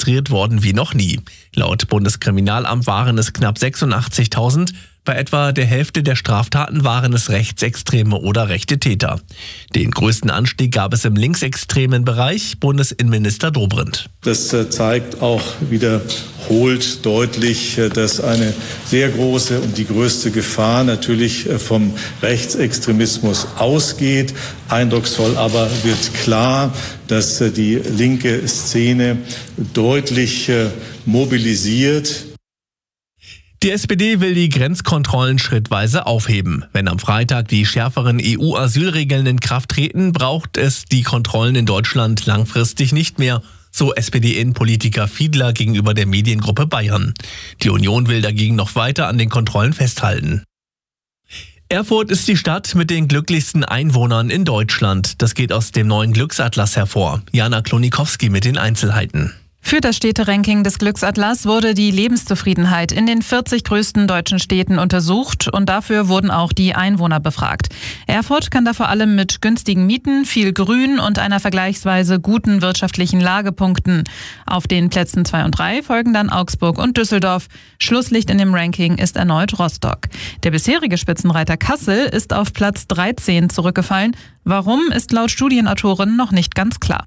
registriert worden wie noch nie. Laut Bundeskriminalamt waren es knapp 86.000. Bei etwa der Hälfte der Straftaten waren es rechtsextreme oder rechte Täter. Den größten Anstieg gab es im linksextremen Bereich, Bundesinnenminister Dobrindt. Das zeigt auch wiederholt deutlich, dass eine sehr große und die größte Gefahr natürlich vom Rechtsextremismus ausgeht. Eindrucksvoll aber wird klar, dass die linke Szene deutlich mobilisiert. Die SPD will die Grenzkontrollen schrittweise aufheben. Wenn am Freitag die schärferen EU-Asylregeln in Kraft treten, braucht es die Kontrollen in Deutschland langfristig nicht mehr, so SPD-Innenpolitiker Fiedler gegenüber der Mediengruppe Bayern. Die Union will dagegen noch weiter an den Kontrollen festhalten. Erfurt ist die Stadt mit den glücklichsten Einwohnern in Deutschland. Das geht aus dem neuen Glücksatlas hervor. Jana Klonikowski mit den Einzelheiten. Für das Städteranking des Glücksatlas wurde die Lebenszufriedenheit in den 40 größten deutschen Städten untersucht und dafür wurden auch die Einwohner befragt. Erfurt kann da vor allem mit günstigen Mieten, viel Grün und einer vergleichsweise guten wirtschaftlichen Lage punkten. Auf den Plätzen 2 und 3 folgen dann Augsburg und Düsseldorf. Schlusslicht in dem Ranking ist erneut Rostock. Der bisherige Spitzenreiter Kassel ist auf Platz 13 zurückgefallen. Warum, ist laut Studienautoren noch nicht ganz klar.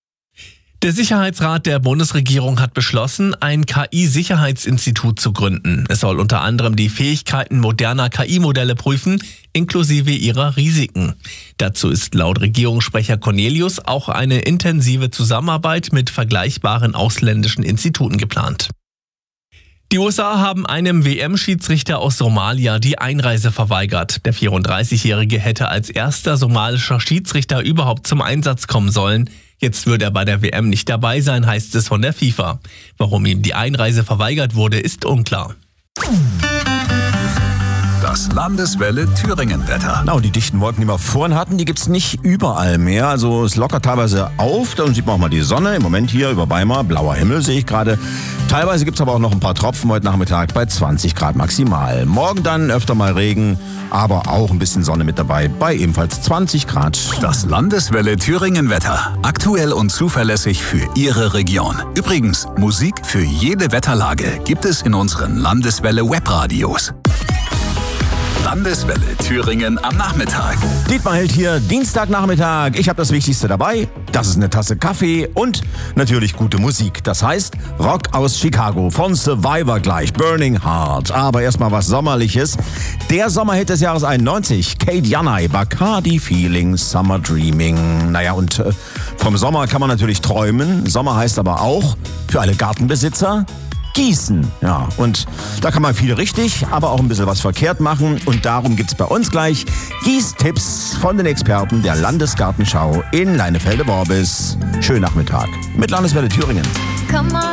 Der Sicherheitsrat der Bundesregierung hat beschlossen, ein KI-Sicherheitsinstitut zu gründen. Es soll unter anderem die Fähigkeiten moderner KI-Modelle prüfen, inklusive ihrer Risiken. Dazu ist laut Regierungssprecher Cornelius auch eine intensive Zusammenarbeit mit vergleichbaren ausländischen Instituten geplant. Die USA haben einem WM-Schiedsrichter aus Somalia die Einreise verweigert. Der 34-Jährige hätte als erster somalischer Schiedsrichter überhaupt zum Einsatz kommen sollen. Jetzt wird er bei der WM nicht dabei sein, heißt es von der FIFA. Warum ihm die Einreise verweigert wurde, ist unklar. Das Landeswelle Thüringen-Wetter. Und die dichten Wolken, die wir vorhin hatten, die gibt's nicht überall mehr. Also es lockert teilweise auf, dann sieht man auch mal die Sonne. Im Moment hier über Weimar, blauer Himmel sehe ich gerade. Teilweise gibt's aber auch noch ein paar Tropfen heute Nachmittag bei 20 Grad maximal. Morgen dann öfter mal Regen, aber auch ein bisschen Sonne mit dabei bei ebenfalls 20 Grad. Das Landeswelle Thüringen-Wetter. Aktuell und zuverlässig für Ihre Region. Übrigens, Musik für jede Wetterlage gibt es in unseren Landeswelle Webradios. Landeswelle Thüringen am Nachmittag. Dietmar Held hier, Dienstagnachmittag. Ich habe das Wichtigste dabei. Das ist eine Tasse Kaffee und natürlich gute Musik. Das heißt Rock aus Chicago von Survivor gleich, Burning Heart. Aber erstmal was Sommerliches. Der Sommerhit des Jahres 91, Kate Janai, Bacardi Feeling, Summer Dreaming. Naja, und vom Sommer kann man natürlich träumen. Sommer heißt aber auch für alle Gartenbesitzer Gießen. Ja, und da kann man viel richtig, aber auch ein bisschen was verkehrt machen. Und darum gibt's bei uns gleich Gießtipps von den Experten der Landesgartenschau in Leinefelde-Worbis. Schönen Nachmittag mit Landeswelle Thüringen.